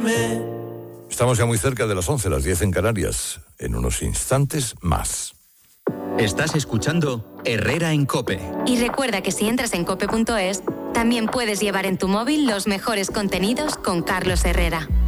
quererme. Estamos ya muy cerca de las 11, las 10 en Canarias. En unos instantes más. Estás escuchando Herrera en COPE. Y recuerda que si entras en cope.es, también puedes llevar en tu móvil los mejores contenidos con Carlos Herrera.